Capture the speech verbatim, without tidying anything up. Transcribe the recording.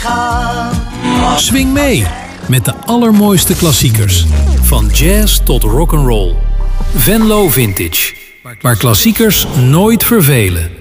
gaan. Swing mee met de allermooiste klassiekers. Van jazz tot rock'n'roll. Venlo Vintage. Waar klassiekers nooit vervelen.